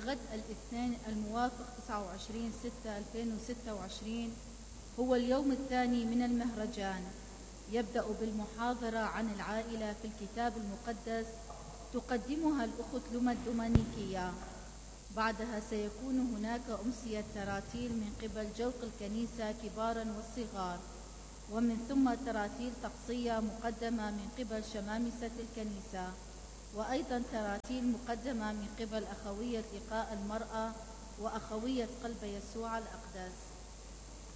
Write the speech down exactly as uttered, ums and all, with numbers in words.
وغد الاثنين الموافق تسعة وعشرين ستة ألفين وستة وعشرين هو اليوم الثاني من المهرجان. يبدأ بالمحاضرة عن العائلة في الكتاب المقدس تقدمها الأخت لما الدومانيكية. بعدها سيكون هناك أمسية تراتيل من قبل جوق الكنيسة كبارا والصغار، ومن ثم تراتيل طقسية مقدمة من قبل شمامسة الكنيسة، وأيضا تراتيل مقدمة من قبل أخوية لقاء المرأة وأخوية قلب يسوع الأقدس.